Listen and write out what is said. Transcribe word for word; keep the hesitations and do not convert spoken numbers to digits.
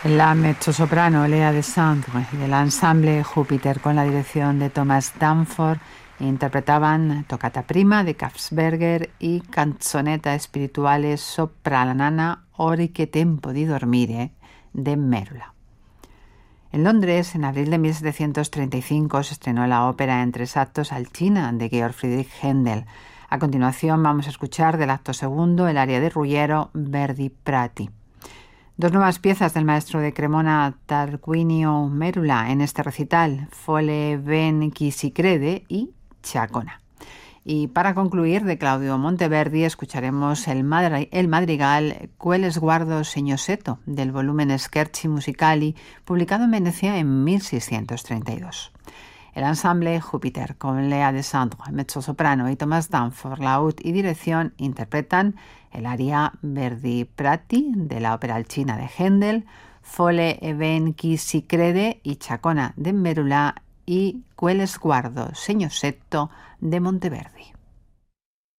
La mezzosoprano Lea Desandre del ensamble Júpiter con la dirección de Thomas Danforth interpretaban Toccata Prima de Kapfsberger y Canzonetta Spirituale sopra la nana Ori che tempo di dormire de Merula. En Londres, en abril de mil setecientos treinta y cinco, se estrenó la ópera en tres actos Alcina de Georg Friedrich Händel. A continuación vamos a escuchar del acto segundo el aria de Ruggiero Verdi Prati. Dos nuevas piezas del maestro de Cremona Tarquinio Merula en este recital, Fole ben chi si crede y Chacona. Y para concluir, de Claudio Monteverdi, escucharemos el, madri- el madrigal Quel sguardo segnosetto del volumen Scherzi Musicali, publicado en Venecia en mil seiscientos treinta y dos. El ensamble Júpiter, con Lea Desandre, mezzosoprano, y Thomas Danforth, laúd y dirección, interpretan el aria Verdi Prati de la ópera Alcina de Händel, Fole e ben chi si crede y Chacona de Merula y Quel sguardo segnosetto de Monteverdi.